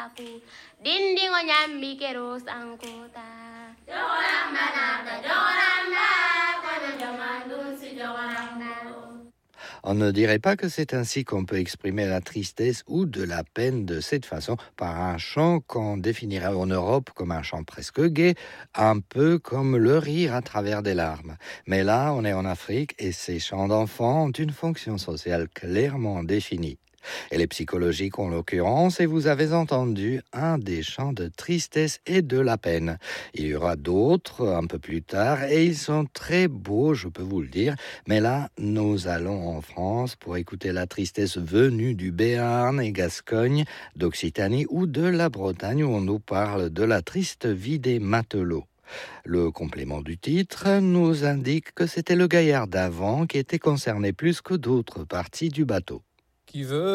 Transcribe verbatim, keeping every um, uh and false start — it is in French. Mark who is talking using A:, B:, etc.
A: aku dindingo nyambi kero sangkota jogorambanata jogoramba kono jomandun si jogoramba.
B: On ne dirait pas que c'est ainsi qu'on peut exprimer la tristesse ou de la peine de cette façon, par un chant qu'on définirait en Europe comme un chant presque gai, un peu comme le rire à travers des larmes. Mais là, on est en Afrique et ces chants d'enfants ont une fonction sociale clairement définie. Elle est psychologique en l'occurrence et vous avez entendu un des chants de tristesse et de la peine. Il y aura d'autres un peu plus tard et ils sont très beaux, je peux vous le dire. Mais là, nous allons en France pour écouter la tristesse venue du Béarn et Gascogne, d'Occitanie ou de la Bretagne où on nous parle de la triste vie des matelots. Le complément du titre nous indique que c'était le gaillard d'avant qui était concerné plus que d'autres parties du bateau.
C: Qui veut